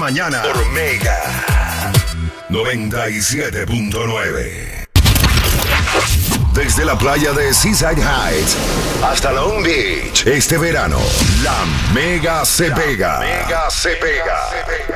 mañana por Mega 97.9. Desde la playa de Seaside Heights hasta Long Beach, este verano, la Mega se pega.